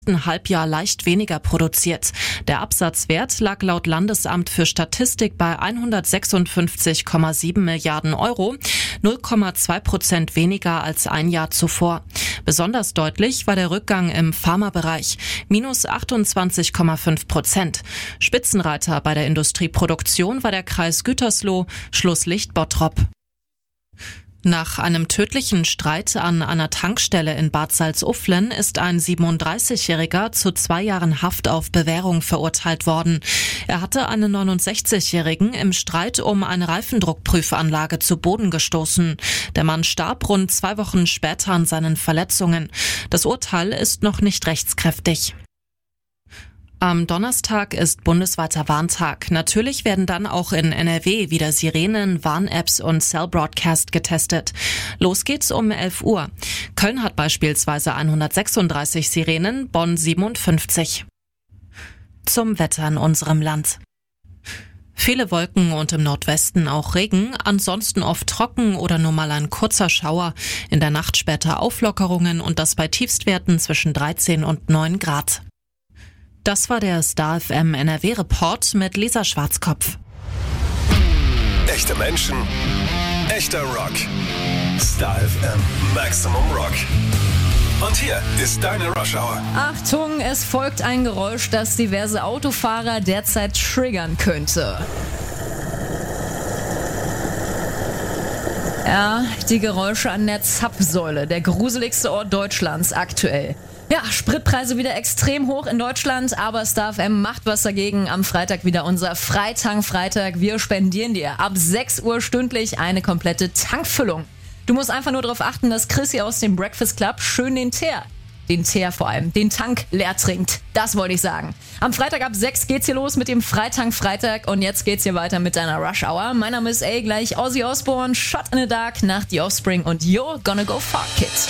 Halbjahr leicht weniger produziert. Der Absatzwert lag laut Landesamt für Statistik bei 156,7 Milliarden Euro, 0,2% weniger als ein Jahr zuvor. Besonders deutlich war der Rückgang im Pharmabereich, minus 28,5%. Spitzenreiter bei der Industrieproduktion war der Kreis Gütersloh, Schlusslicht Bottrop. Nach einem tödlichen Streit an einer Tankstelle in Bad Salzuflen ist ein 37-Jähriger zu 2 Jahren Haft auf Bewährung verurteilt worden. Er hatte einen 69-Jährigen im Streit um eine Reifendruckprüfanlage zu Boden gestoßen. Der Mann starb rund 2 Wochen später an seinen Verletzungen. Das Urteil ist noch nicht rechtskräftig. Am Donnerstag ist bundesweiter Warntag. Natürlich werden dann auch in NRW wieder Sirenen, Warn-Apps und Cell Broadcast getestet. Los geht's um 11 Uhr. Köln hat beispielsweise 136 Sirenen, Bonn 57. Zum Wetter in unserem Land. Viele Wolken und im Nordwesten auch Regen, ansonsten oft trocken oder nur mal ein kurzer Schauer. In der Nacht später Auflockerungen und das bei Tiefstwerten zwischen 13 und 9 Grad. Das war der Star FM NRW Report mit Lisa Schwarzkopf. Echte Menschen, echter Rock. Star FM Maximum Rock. Und hier ist deine Rush Hour. Achtung, es folgt ein Geräusch, das diverse Autofahrer derzeit triggern könnte. Ja, die Geräusche an der Zapfsäule, der gruseligste Ort Deutschlands aktuell. Ja, Spritpreise wieder extrem hoch in Deutschland, aber Star FM macht was dagegen. Am Freitag wieder unser Freitag. Wir spendieren dir ab 6 Uhr stündlich eine komplette Tankfüllung. Du musst einfach nur darauf achten, dass Chrissy aus dem Breakfast Club schön den Teer vor allem, den Tank leer trinkt. Das wollte ich sagen. Am Freitag ab 6 geht's hier los mit dem Freitag und jetzt geht's hier weiter mit deiner Rush Hour. Mein Name ist gleich Ozzy Osbourne, Shot in the Dark nach The Offspring und You're Gonna Go Far, Kid.